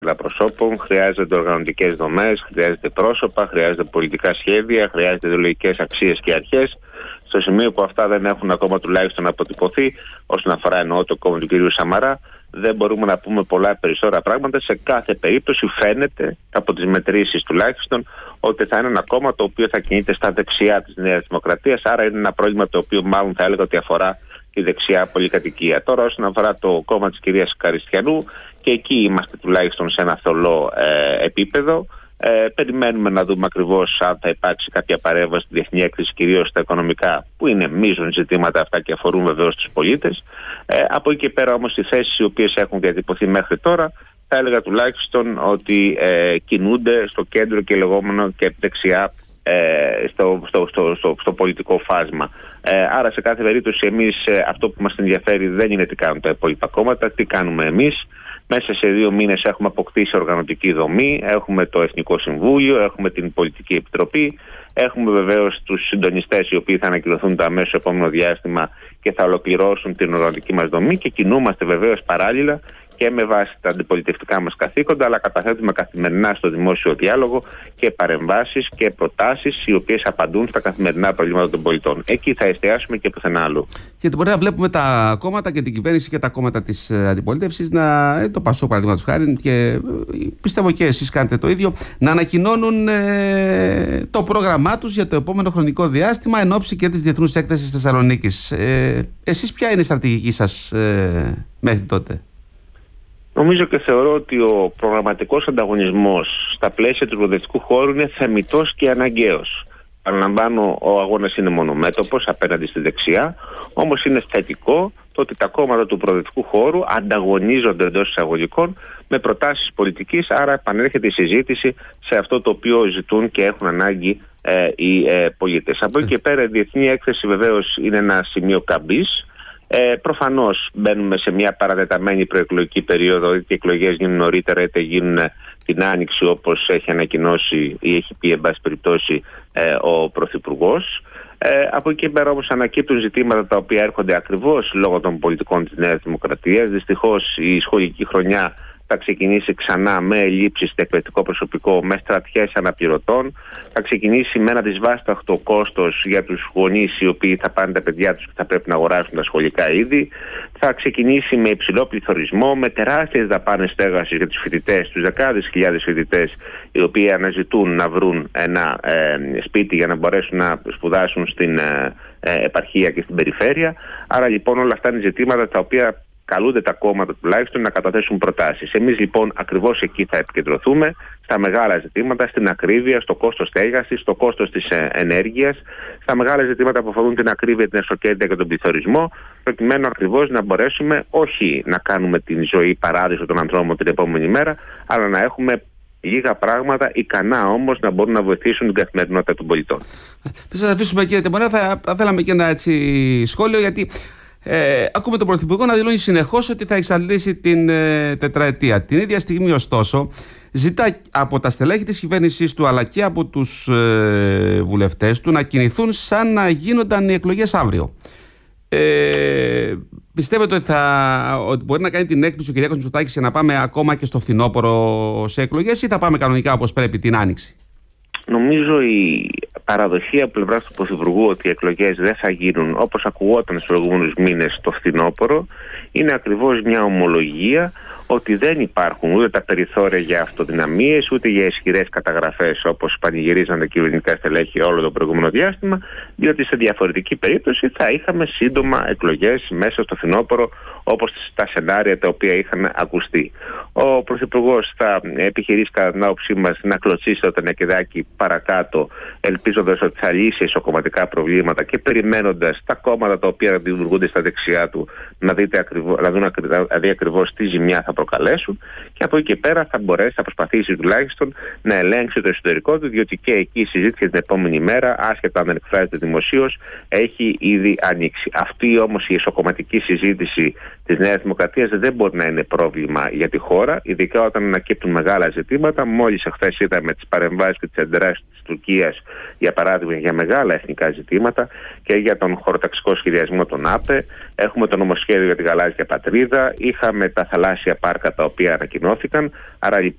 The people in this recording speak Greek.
προσώπων, χρειάζονται οργανωτικές δομές, χρειάζεται πρόσωπα, χρειάζεται πολιτικά σχέδια, χρειάζεται ιδεολογικές αξίες και αρχές. Στο σημείο που αυτά δεν έχουν ακόμα τουλάχιστον αποτυπωθεί, όσον αφορά εννοώ το κόμμα του κ. Σαμαρά, δεν μπορούμε να πούμε πολλά περισσότερα πράγματα. Σε κάθε περίπτωση φαίνεται, από τις μετρήσεις τουλάχιστον, ότι θα είναι ένα κόμμα το οποίο θα κινείται στα δεξιά της Νέας Δημοκρατίας. Άρα είναι ένα πρόβλημα το οποίο μάλλον θα έλεγα ότι αφορά τη δεξιά πολυκατοικία. Τώρα, όσον αφορά το κόμμα της κυρίας Καριστιανού, και εκεί είμαστε τουλάχιστον σε ένα θολό επίπεδο. Περιμένουμε να δούμε ακριβώς αν θα υπάρξει κάποια παρέμβαση στη διεθνή έκθεση, κυρίως στα οικονομικά, που είναι μείζον ζητήματα αυτά και αφορούν βεβαίως τους πολίτες. Από εκεί και πέρα όμως οι θέσεις οι οποίες έχουν διατυπωθεί μέχρι τώρα, θα έλεγα τουλάχιστον ότι κινούνται στο κέντρο και λεγόμενο και δεξιά στο πολιτικό φάσμα. Άρα σε κάθε περίπτωση εμείς αυτό που μας ενδιαφέρει δεν είναι τι κάνουν τα υπόλοιπα κόμματα, τι κάνουμε εμείς. Μέσα σε 2 μήνες έχουμε αποκτήσει οργανωτική δομή, έχουμε το Εθνικό Συμβούλιο, έχουμε την Πολιτική Επιτροπή, έχουμε βεβαίως τους συντονιστές οι οποίοι θα ανακοινωθούν το αμέσως επόμενο διάστημα και θα ολοκληρώσουν την οργανωτική μας δομή και κινούμαστε βεβαίως παράλληλα και με βάση τα αντιπολιτευτικά μας καθήκοντα, αλλά καταθέτουμε καθημερινά στο δημόσιο διάλογο και παρεμβάσεις και προτάσεις οι οποίες απαντούν στα καθημερινά προβλήματα των πολιτών. Εκεί θα εστιάσουμε και πουθενά αλλού. Γιατί μπορεί να βλέπουμε τα κόμματα και την κυβέρνηση και τα κόμματα της αντιπολίτευσης, το ΠΑΣΟΚ παραδείγματος χάρη, και πιστεύω και εσείς κάνετε το ίδιο, να ανακοινώνουν το πρόγραμμά τους για το επόμενο χρονικό διάστημα εν ώψη και της Διεθνούς Έκθεσης Θεσσαλονίκης. Εσείς ποια είναι η στρατηγική σας μέχρι τότε? Νομίζω και θεωρώ ότι ο προγραμματικός ανταγωνισμός στα πλαίσια του προοδευτικού χώρου είναι θεμιτός και αναγκαίος. Παραλαμβάνω, ο αγώνας είναι μονομέτωπος απέναντι στη δεξιά, όμως είναι θετικό το ότι τα κόμματα του προοδευτικού χώρου ανταγωνίζονται εντός εισαγωγικών με προτάσεις πολιτικής, άρα επανέρχεται η συζήτηση σε αυτό το οποίο ζητούν και έχουν ανάγκη οι πολίτες. Από εκεί και πέρα η διεθνή έκθεση βεβαίως είναι ένα σημείο καμπής. Προφανώς μπαίνουμε σε μια παρατεταμένη προεκλογική περίοδο, είτε οι εκλογές γίνουν νωρίτερα είτε γίνουν την Άνοιξη, όπως έχει ανακοινώσει ή έχει πει εν πάση περιπτώσει ο Πρωθυπουργός. Από εκεί πέρα όμως ανακύπτουν ζητήματα τα οποία έρχονται ακριβώς λόγω των πολιτικών της Νέας Δημοκρατίας. Δυστυχώς η σχολική χρονιά θα ξεκινήσει ξανά με ελλείψεις στο εκπαιδευτικό προσωπικό, με στρατιές αναπληρωτών. Θα ξεκινήσει με ένα δυσβάσταχτο κόστος για τους γονείς οι οποίοι θα πάνε τα παιδιά τους και θα πρέπει να αγοράσουν τα σχολικά είδη. Θα ξεκινήσει με υψηλό πληθωρισμό, με τεράστιες δαπάνες στέγασης για τους φοιτητές, τους δεκάδες χιλιάδες φοιτητές, οι οποίοι αναζητούν να βρουν ένα σπίτι για να μπορέσουν να σπουδάσουν στην επαρχία και στην περιφέρεια. Άρα λοιπόν όλα αυτά είναι ζητήματα τα οποία καλούνται τα κόμματα τουλάχιστον να καταθέσουν προτάσεις. Εμείς λοιπόν ακριβώς εκεί θα επικεντρωθούμε, στα μεγάλα ζητήματα, στην ακρίβεια, στο κόστος στέγασης, στο κόστος της ενέργειας, στα μεγάλα ζητήματα που αφορούν την ακρίβεια, την εσωκέντρια και τον πληθωρισμό, προκειμένου ακριβώς να μπορέσουμε όχι να κάνουμε την ζωή παράδεισο των ανθρώπων την επόμενη μέρα, αλλά να έχουμε λίγα πράγματα ικανά όμως να μπορούν να βοηθήσουν την καθημερινότητα των πολιτών. Θα σας αφήσουμε, κύριε Τεμπονέα, θα θέλαμε και ένα σχόλιο, γιατί ακούμε τον Πρωθυπουργό να δηλώνει συνεχώς ότι θα εξαντλήσει την τετραετία. Την ίδια στιγμή, ωστόσο, ζητά από τα στελέχη της κυβέρνησής του αλλά και από τους βουλευτές του να κινηθούν σαν να γίνονταν οι εκλογές αύριο. Πιστεύετε ότι μπορεί να κάνει την έκπληξη ο Κυριάκος Μητσοτάκης για να πάμε ακόμα και στο φθινόπωρο σε εκλογές, ή θα πάμε κανονικά όπως πρέπει την Άνοιξη? Νομίζω η παραδοχή από πλευράς του Πρωθυπουργού ότι οι εκλογές δεν θα γίνουν όπως ακουγόταν στους προηγούμενους μήνες το φθινόπωρο είναι ακριβώς μια ομολογία ότι δεν υπάρχουν ούτε τα περιθώρια για αυτοδυναμίες ούτε για ισχυρές καταγραφές όπως πανηγυρίζαν τα κυβερνητικά στελέχη όλο το προηγούμενο διάστημα, διότι σε διαφορετική περίπτωση θα είχαμε σύντομα εκλογές μέσα στο φθινόπωρο όπως τα σενάρια τα οποία είχαν ακουστεί. Ο Πρωθυπουργός θα επιχειρήσει κατά την άποψή μας να κλωτσίσει το Τενεκεδάκι παρακάτω, ελπίζοντας ότι θα λύσει ισοκομματικά προβλήματα και περιμένοντας τα κόμματα τα οποία δημιουργούνται στα δεξιά του να δουν ακριβώς τι ζημιά θα προκαλέσουν, και από εκεί και πέρα θα μπορέσει, θα προσπαθήσει τουλάχιστον να ελέγξει το εσωτερικό του, διότι και εκεί η συζήτηση για την επόμενη μέρα, άσχετα αν δεν εκφράζεται δημοσίως, έχει ήδη ανοίξει. Αυτή όμως η ισοκομματική συζήτηση της Νέας Δημοκρατίας δεν μπορεί να είναι πρόβλημα για τη χώρα, ειδικά όταν ανακύπτουν μεγάλα ζητήματα. Μόλις εχθές είδαμε τις παρεμβάσεις και τις αντιδράσεις της Τουρκίας, για παράδειγμα, για μεγάλα εθνικά ζητήματα και για τον χωροταξικό σχεδιασμό των ΑΠΕ. Έχουμε το νομοσχέδιο για τη γαλάζια πατρίδα, είχαμε τα θαλάσσια πάρκα τα οποία ανακοινώθηκαν. Άρα λοιπόν